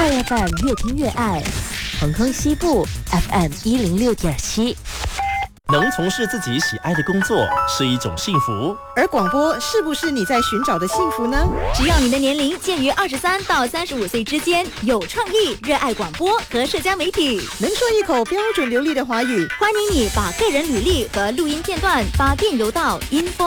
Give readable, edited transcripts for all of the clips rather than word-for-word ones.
爱 FM 越听越爱，恒亨西部 FM 106.7。 能从事自己喜爱的工作是一种幸福， 而广播是不是你在寻找的幸福呢？ 只要你的年龄介于23到35岁之间，有创意，热爱广播和社交媒体， 能说一口标准流利的华语， 欢迎你把个人履历和录音片段发电邮到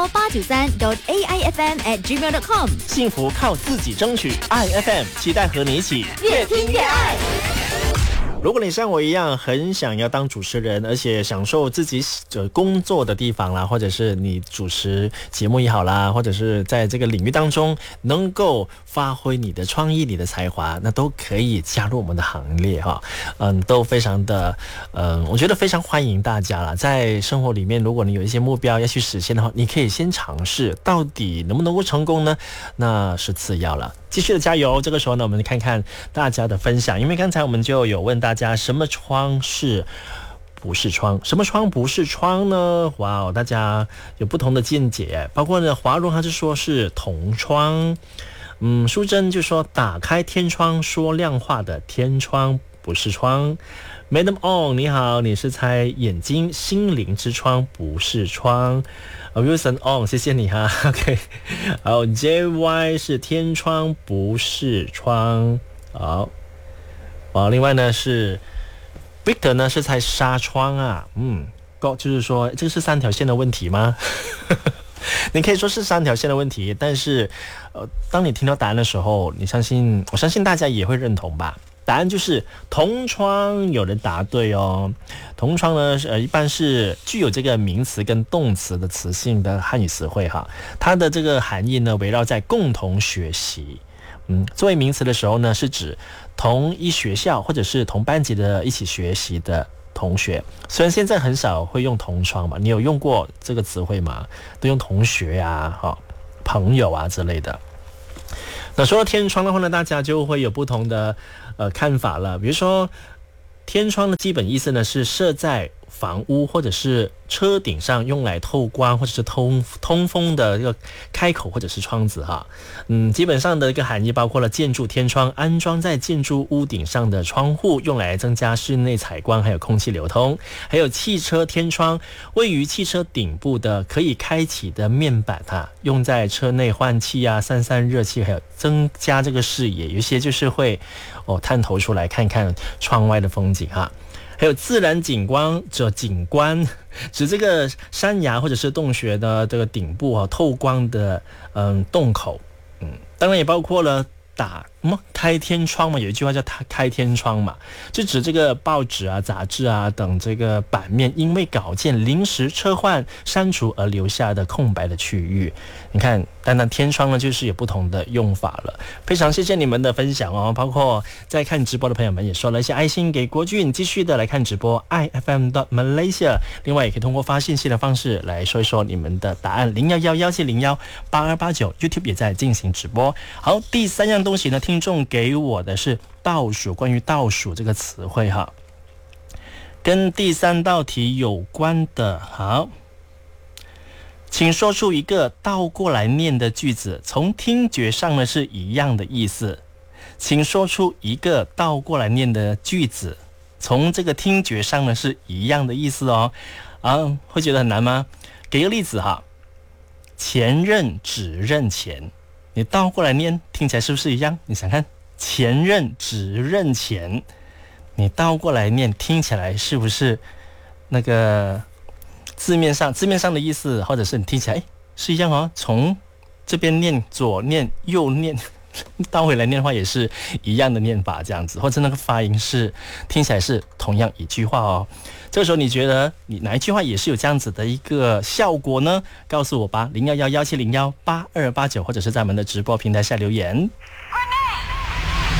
info893.aifm@gmail.com。 幸福靠自己争取，爱 FM 期待和你一起越听越爱。 如果你像我一样很想要当主持人，而且享受自己工作的地方啦，或者是你主持节目也好啦，或者是在这个领域当中能够发挥你的创意、你的才华，那都可以加入我们的行列哈。都非常的我觉得非常欢迎大家啦。在生活里面，如果你有一些目标要去实现的话，你可以先尝试，到底能不能够成功呢？那是次要了。继续的加油。这个时候呢，我们看看大家的分享，因为刚才我们就有问大家什么窗是不是窗，什么窗不是窗呢？哇哦，大家有不同的见解，包括呢华荣他就说是铜窗，淑珍就说打开天窗说亮话的天窗不是窗。Madam On 你好，你是猜眼睛心灵之窗不是窗。Wilson On 谢谢你哈。OK， 好 JY 是天窗不是窗。好，另外呢是 Victor 呢是猜纱窗啊。就是说这个是3条线的问题吗？你可以说是3条线的问题，但是当你听到答案的时候，我相信大家也会认同吧。答案就是铜窗，有人答对哦。铜窗呢，一般是具有这个名词跟动词的词性的汉语词汇哈。它的这个含义呢，围绕在共同学习。作为名词的时候呢，是指同一学校或者是同班级的一起学习的同学。虽然现在很少会用同窗嘛，你有用过这个词汇吗？都用同学啊、朋友啊之类的。那说到天窗的话呢，大家就会有不同的看法了。比如说天窗的基本意思呢是设在房屋或者是车顶上，用来透光或者是通风的这个开口或者是窗子哈。基本上的一个含义包括了建筑天窗，安装在建筑屋顶上的窗户，用来增加室内采光还有空气流通。还有汽车天窗，位于汽车顶部的可以开启的面板用在车内换气啊、散热气，还有增加这个视野。有一些就是会探头出来看看窗外的风景哈。还有自然景观指这个山崖或者是洞穴的这个顶部透光的洞口。当然也包括了开天窗嘛，有一句话叫开天窗嘛，就指这个报纸啊、杂志啊等这个版面因为稿件临时撤换、删除而留下的空白的区域。你看，单单天窗呢，就是有不同的用法了。非常谢谢你们的分享哦，包括在看直播的朋友们也说了一些爱心给国俊，继续的来看直播 ifm.malaysia。另外也可以通过发信息的方式来说一说你们的答案，01117018289 YouTube 也在进行直播。好，第3样东西呢，听众给我的是倒数，关于倒数这个词汇哈，跟第3道题有关的。好，请说出一个倒过来念的句子，从听觉上呢是一样的意思。请说出一个倒过来念的句子，从这个听觉上呢是一样的意思哦。会觉得很难吗？给个例子哈，前任只认钱，你倒过来念听起来是不是一样？你想看，前任只认钱，你倒过来念听起来是不是那个字面上的意思，或者是你听起来是一样哦？从这边念左念右念，倒回来念的话也是一样的念法，这样子，或者那个发音是听起来是同样一句话哦。这个时候你觉得你哪一句话也是有这样子的一个效果呢？告诉我吧，01117018289，或者是在我们的直播平台下留言。